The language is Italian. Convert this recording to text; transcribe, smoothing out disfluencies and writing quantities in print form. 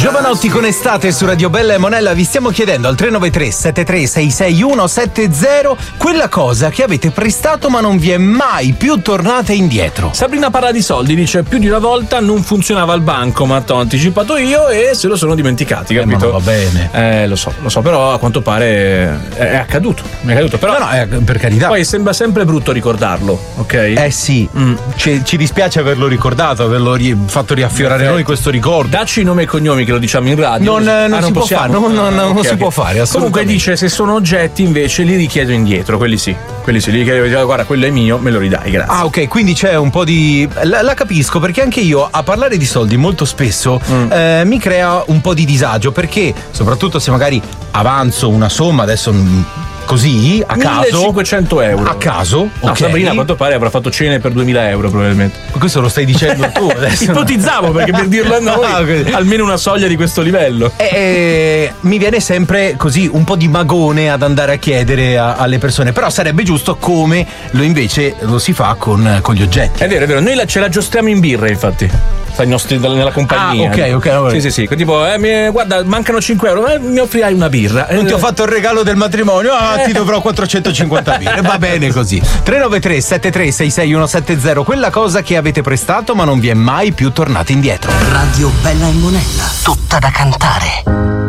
Giovanotti con Estate su Radio Bella e Monella. Vi stiamo chiedendo al 393 7366 170 quella cosa che avete prestato ma non vi è mai più tornata indietro. Sabrina parla di soldi, dice più di una volta non funzionava il bancomat, ho anticipato io e se lo sono dimenticati, capito? Ma va bene. Lo so, però a quanto pare è accaduto. Però no, per carità. Poi sembra sempre brutto ricordarlo, ok? Sì, ci dispiace averlo ricordato, averlo fatto riaffiorare noi questo ricordo. Dacci nome e cognomi che lo diciamo in radio. Non si può fare, non si può fare. Comunque dice se sono oggetti invece li richiedo indietro, quelli sì, li chiedo, guarda quello è mio, me lo ridai, grazie. Ah, ok, quindi c'è un po' di... La capisco, perché anche io a parlare di soldi molto spesso mi crea un po' di disagio, perché soprattutto se magari avanzo una somma, adesso così a caso 1500 euro a caso, no, okay. Sabrina a quanto pare avrà fatto cene per 2000 euro probabilmente. Ma questo lo stai dicendo tu adesso? Ipotizzavo, perché per dirlo a noi almeno una soglia di questo livello. Mi viene sempre così un po' di magone ad andare a chiedere alle persone, però sarebbe giusto come invece lo si fa con gli oggetti. È vero, noi ce la giostriamo in birra, infatti. Nella compagnia. Ok. Sì. Tipo, guarda, mancano 5 euro, mi offrirai una birra. Non ti ho fatto il regalo del matrimonio, ti dovrò 450 birre. Va bene così. 393 7366 170, quella cosa che avete prestato ma non vi è mai più tornata indietro. Radio Bella e Monella, tutta da cantare.